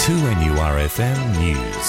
2NURFM News.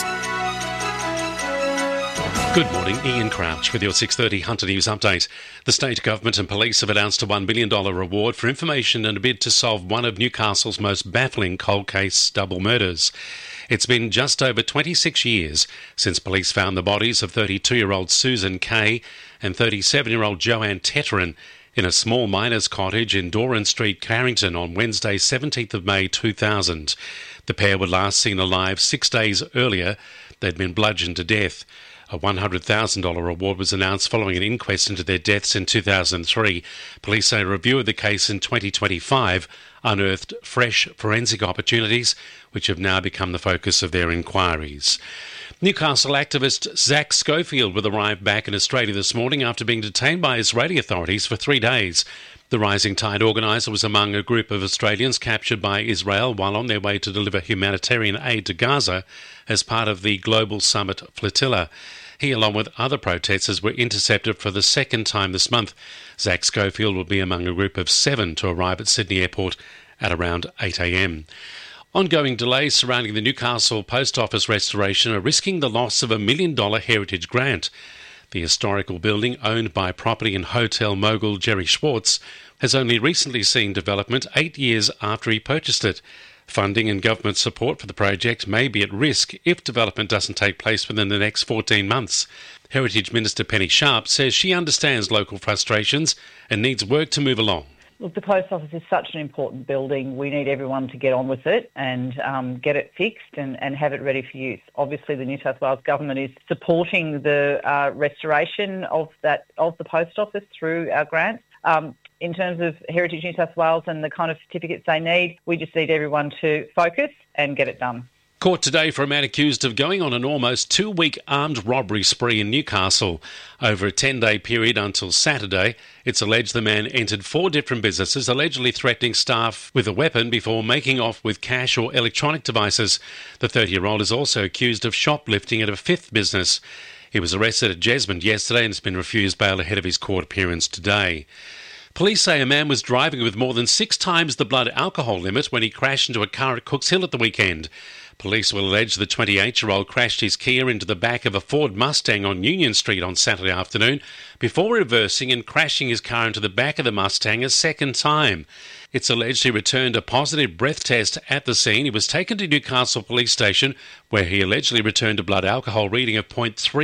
Good morning, Ian Crouch with your 6:30 Hunter News update. The state government and police have announced a $1 million reward for information in a bid to solve one of Newcastle's most baffling cold case double murders. It's been just over 26 years since police found the bodies of 32-year-old Susan Kay and 37-year-old Joanne Tetterin in a small miners' cottage in Doran Street, Carrington on Wednesday, 17th of May 2000. The pair were last seen alive 6 days earlier. They'd been bludgeoned to death. A $100,000 reward was announced following an inquest into their deaths in 2003. Police say a review of the case in 2025 unearthed fresh forensic opportunities, which have now become the focus of their inquiries. Newcastle activist Zach Schofield will arrive back in Australia this morning after being detained by Israeli authorities for 3 days. The Rising Tide organiser was among a group of Australians captured by Israel while on their way to deliver humanitarian aid to Gaza as part of the Global Summit flotilla. He, along with other protesters, were intercepted for the second time this month. Zach Schofield will be among a group of 7 to arrive at Sydney Airport at around 8 a.m. Ongoing delays surrounding the Newcastle Post Office restoration are risking the loss of $1 million heritage grant. The historical building, owned by property and hotel mogul Jerry Schwartz, has only recently seen development 8 years after he purchased it. Funding and government support for the project may be at risk if development doesn't take place within the next 14 months. Heritage Minister Penny Sharp says she understands local frustrations and needs work to move along. Look, the post office is such an important building. We need everyone to get on with it and get it fixed and have it ready for use. Obviously, the New South Wales government is supporting the restoration of the post office through our grants. In terms of Heritage New South Wales and the kind of certificates they need, we just need everyone to focus and get it done. Court today for a man accused of going on an almost 2-week armed robbery spree in Newcastle. Over a 10-day period until Saturday, it's alleged the man entered 4 different businesses, allegedly threatening staff with a weapon before making off with cash or electronic devices. The 30-year-old is also accused of shoplifting at a 5th business. He was arrested at Jesmond yesterday and has been refused bail ahead of his court appearance today. Police say a man was driving with more than 6 times the blood alcohol limit when he crashed into a car at Cooks Hill at the weekend. Police will allege the 28-year-old crashed his Kia into the back of a Ford Mustang on Union Street on Saturday afternoon before reversing and crashing his car into the back of the Mustang a second time. It's alleged he returned a positive breath test at the scene. He was taken to Newcastle Police Station where he allegedly returned a blood alcohol reading of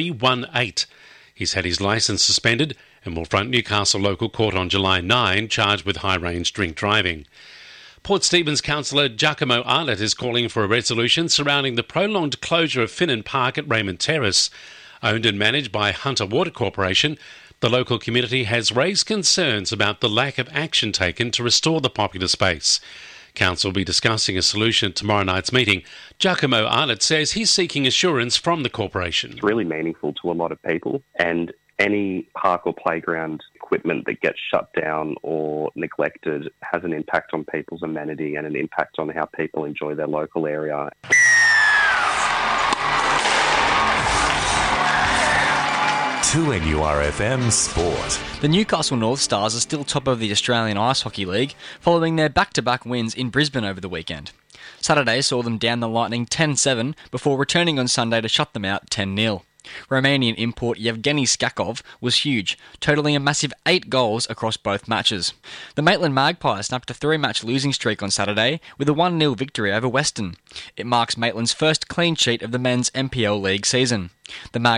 .318. He's had his licence suspended and will front Newcastle Local Court on July 9, charged with high-range drink driving. Port Stephens councillor Giacomo Arlett is calling for a resolution surrounding the prolonged closure of Finnan Park at Raymond Terrace. Owned and managed by Hunter Water Corporation, the local community has raised concerns about the lack of action taken to restore the popular space. Council will be discussing a solution at tomorrow night's meeting. Giacomo Arlett says he's seeking assurance from the corporation. It's really meaningful to a lot of people, and any park or playground equipment that gets shut down or neglected has an impact on people's amenity and an impact on how people enjoy their local area. NURFM Sport. The Newcastle North Stars are still top of the Australian Ice Hockey League, following their back-to-back wins in Brisbane over the weekend. Saturday saw them down the Lightning 10-7 before returning on Sunday to shut them out 10-0. Romanian import Yevgeny Skakov was huge, totalling a massive 8 goals across both matches. The Maitland Magpies snapped a 3-match losing streak on Saturday with a 1-0 victory over Western. It marks Maitland's first clean sheet of the men's NPL League season. The